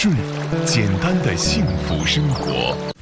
顺，简单的幸福生活。